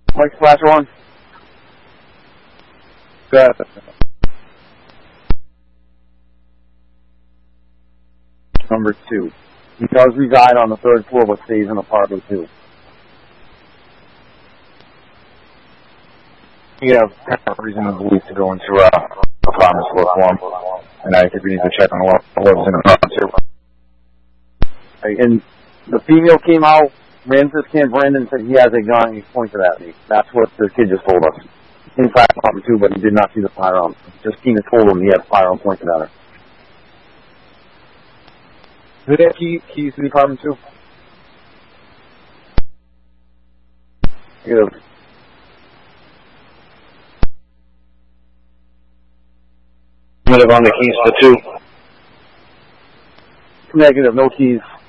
Mike Flash on. Good. Number 2. He does reside on the 3rd floor, but stays in apartment 2. You have kind of reason to believe to go into apartment floor for him, and I think we need to check on what was in the apartment too. And the female came out, ran to Camp Brandon, said he has a gun, and he pointed at me. That's what the kid just told us. Inside apartment 2, but he did not see the firearm. Just Tina told him he had a firearm pointed at her. Do they have keys to the apartment too? Yes. What about the keys for 2? Negative, no keys.